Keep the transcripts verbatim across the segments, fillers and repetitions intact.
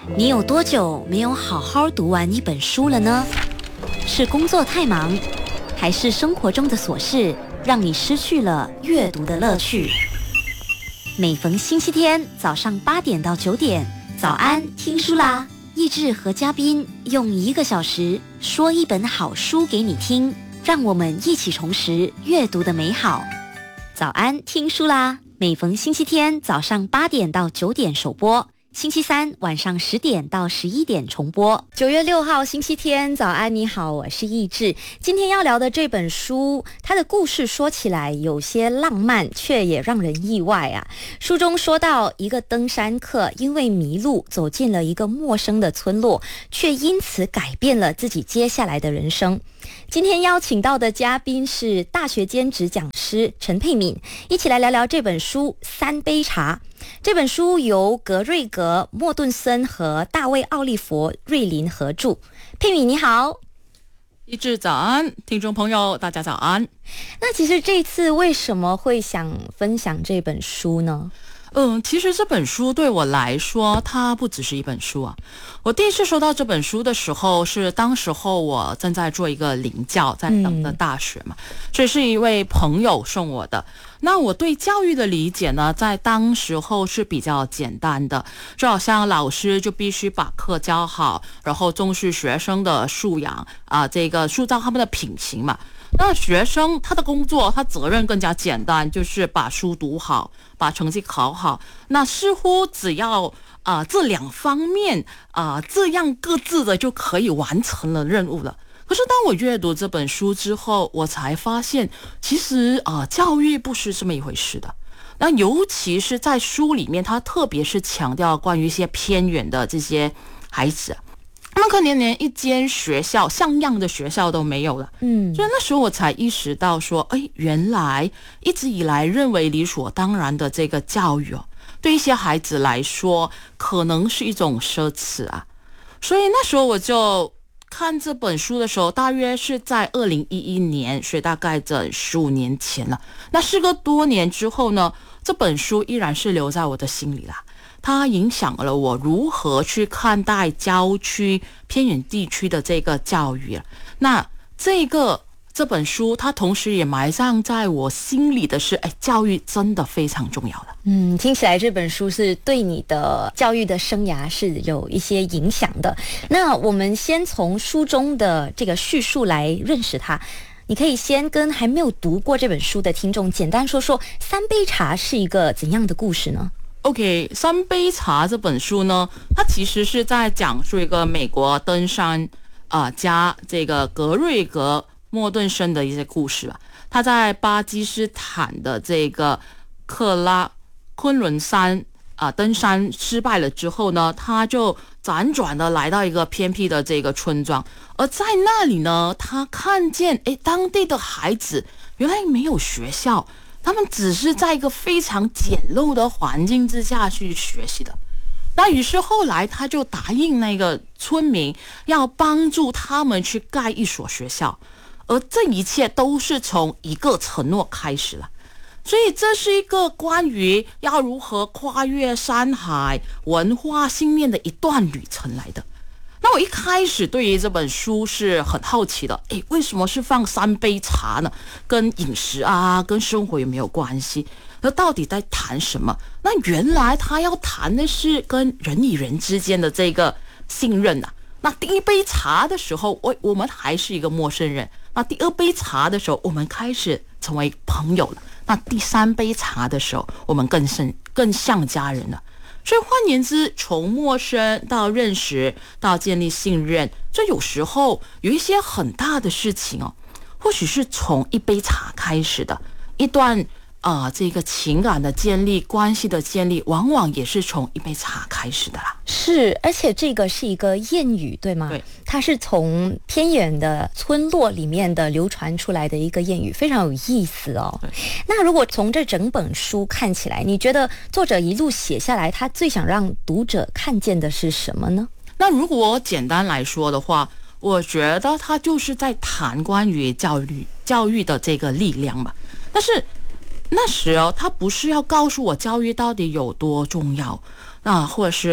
你有多久没有好好读完一本书了呢？是工作太忙，还是生活中的琐事让你失去了阅读的乐趣？每逢星期天早上八点到九点，早安听书啦！益智和嘉宾用一个小时说一本好书给你听，让我们一起重拾阅读的美好。早安听书啦！每逢星期天早上八点到九点首播，星期三晚上十点到十一点重播。九月六号星期天，早安你好，我是益智。今天要聊的这本书，它的故事说起来有些浪漫，却也让人意外啊。书中说到，一个登山客因为迷路走进了一个陌生的村落，却因此改变了自己接下来的人生。今天邀请到的嘉宾是大学兼职讲师陈佩敏，一起来聊聊这本书《三杯茶》。这本书由格瑞格·莫顿森和大卫·奥利佛·瑞林合著。佩敏你好。 益智早安，听众朋友大家早安。 那其实这次为什么会想分享这本书呢？ 嗯，其实这本书对我来说，它不只是一本书啊。我第一次收到这本书的时候，是当时候我正在做一个领教，在等的大学嘛，嗯、所以是一位朋友送我的。那我对教育的理解呢，在当时候是比较简单的，就好像老师就必须把课教好，然后重视学生的素养啊、呃，这个塑造他们的品行嘛。那学生他的工作，他责任更加简单，就是把书读好，把成绩考好。那似乎只要啊、呃、这两方面啊、呃、这样各自的就可以完成了任务了。可是当我阅读这本书之后，我才发现，其实啊、呃、教育不是这么一回事的。那尤其是在书里面，他特别是强调关于一些偏远的这些孩子。他们可能连一间学校像样的学校都没有了，嗯，所以那时候我才意识到说，哎，原来一直以来认为理所当然的这个教育哦，对一些孩子来说可能是一种奢侈啊。所以那时候我就看这本书的时候，大约是在二零一一年，所以大概整十五年前了。那事隔多年之后呢，这本书依然是留在我的心里啦。它影响了我如何去看待郊区偏远地区的这个教育。那这个这本书它同时也埋葬在我心里的是，哎，教育真的非常重要的。 嗯，听起来这本书是对你的教育的生涯是有一些影响的。那我们先从书中的这个叙述来认识它。你可以先跟还没有读过这本书的听众简单说说三杯茶是一个怎样的故事呢？ OK， 三杯茶这本书呢，它其实是在讲述一个美国登山啊、呃、家这个格瑞格莫顿森的一些故事吧。他在巴基斯坦的这个克拉昆仑山啊、呃、登山失败了之后呢，他就辗转的来到一个偏僻的这个村庄，而在那里呢，他看见诶当地的孩子原来没有学校。他们只是在一个非常简陋的环境之下去学习的。那于是后来他就答应那个村民要帮助他们去盖一所学校，而这一切都是从一个承诺开始了。所以这是一个关于要如何跨越山海文化信念的一段旅程来的。那我一开始对于这本书是很好奇的，诶，为什么是放三杯茶呢？跟饮食啊，跟生活有没有关系？那到底在谈什么？那原来他要谈的是跟人与人之间的这个信任啊。那第一杯茶的时候，我我们还是一个陌生人。那第二杯茶的时候，我们开始成为朋友了。那第三杯茶的时候，我们更像更像家人了。所以换言之，从陌生到认识到建立信任，这有时候有一些很大的事情哦，或许是从一杯茶开始的，一段啊、呃、这个情感的建立，关系的建立，往往也是从一杯茶开始的啦。 是，而且这个是一个谚语，对吗？ 对， 它是从偏远的村落里面的流传出来的一个谚语，非常有意思哦。那如果从这整本书看起来，你觉得作者一路写下来，他最想让读者看见的是什么呢？ 那如果简单来说的话，我觉得他就是在谈关于教育教育的这个力量嘛。但是那时候他不是要告诉我教育到底有多重要，那或者是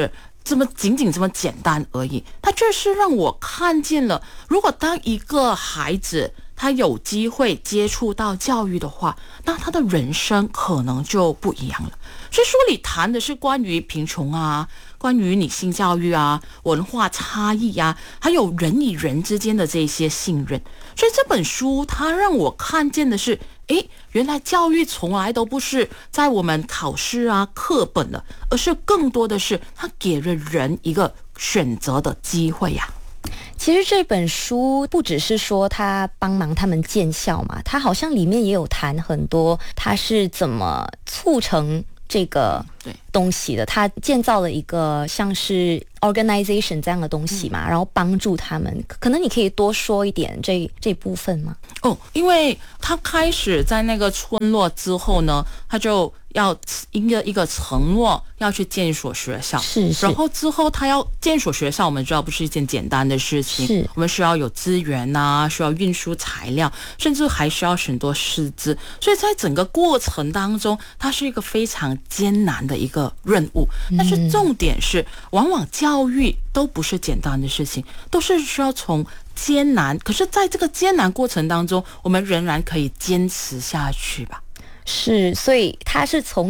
这么仅仅这么简单而已，它就是让我看见了，如果当一个孩子他有机会接触到教育的话，那他的人生可能就不一样了。所以书里谈的是关于贫穷啊，关于女性教育啊，文化差异啊，还有人与人之间的这些信任。所以这本书它让我看见的是，诶，原来教育从来都不是在我们考试啊课本了，而是更多的是它给了人一个选择的机会呀、啊。 其实这本书不只是说他帮忙他们建校嘛，他好像里面也有谈很多他是怎么促成这个东西的，他建造了一个像是 organization 这样的东西嘛，然后帮助他们。可能你可以多说一点这这部分吗？ 哦，因为他开始在那个村落之后呢，他就要一个一个承诺要去建一所学校， 是是， 然后之后他要建一所学校，我们知道不是一件简单的事情， 是我们需要有资源啊，需要运输材料，甚至还需要很多师资，所以在整个过程当中，它是一个非常艰难的一个任务。但是重点是，往往教育都不是简单的事情，都是需要从艰难，可是在这个艰难过程当中，我们仍然可以坚持下去吧。 是，所以他是从